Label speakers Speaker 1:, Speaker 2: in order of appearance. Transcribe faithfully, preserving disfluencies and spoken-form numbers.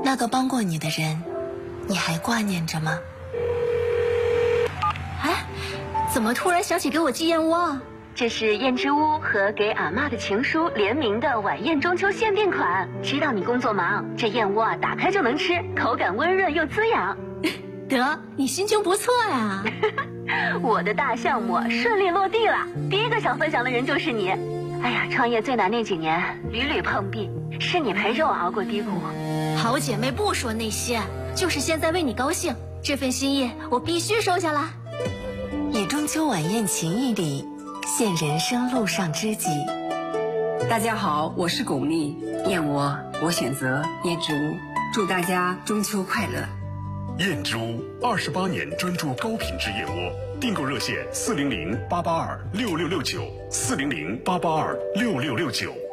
Speaker 1: 那个帮过你的人，你还挂念着吗？
Speaker 2: 哎，怎么突然想起给我寄燕窝啊？
Speaker 3: 这是燕之屋和给阿嬷的情书联名的晚宴中秋限定款。知道你工作忙，这燕窝啊打开就能吃，口感温润又滋养。
Speaker 2: 得，你心情不错呀。
Speaker 3: 我的大项目顺利落地了，第一个想分享的人就是你。哎呀，创业最难那几年，屡屡碰壁，是你陪着我熬过低谷。
Speaker 2: 好姐妹不说那些，就是现在为你高兴，这份心意我必须收下来。
Speaker 1: 以中秋晚宴情谊里，现人生路上知己。
Speaker 4: 大家好，我是巩俐，燕窝我选择燕之屋，祝大家中秋快乐。
Speaker 5: 燕之屋二十八年专注高品质燕窝，订购热线四零零八八二六六六九四零零八八二六六六九。